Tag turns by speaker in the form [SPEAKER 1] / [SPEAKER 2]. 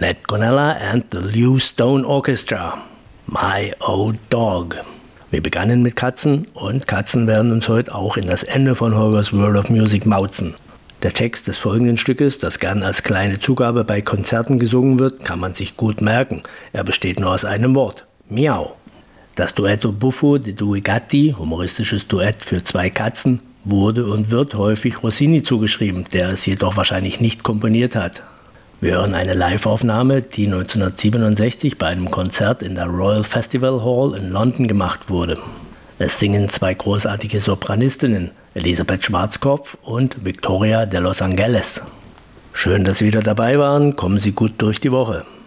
[SPEAKER 1] Nat Gonella and the Lew Stone Orchestra, My Old Dog. Wir begannen mit Katzen und Katzen werden uns heute auch in das Ende von Holger's World of Music mauzen. Der Text des folgenden Stückes, das gern als kleine Zugabe bei Konzerten gesungen wird, kann man sich gut merken. Er besteht nur aus einem Wort: Miau. Das Duetto Buffo de Due Gatti, humoristisches Duett für zwei Katzen, wurde und wird häufig Rossini zugeschrieben, der es jedoch wahrscheinlich nicht komponiert hat. Wir hören eine Live-Aufnahme, die 1967 bei einem Konzert in der Royal Festival Hall in London gemacht wurde. Es singen zwei großartige Sopranistinnen, Elisabeth Schwarzkopf und Victoria de Los Angeles. Schön, dass Sie wieder dabei waren. Kommen Sie gut durch die Woche.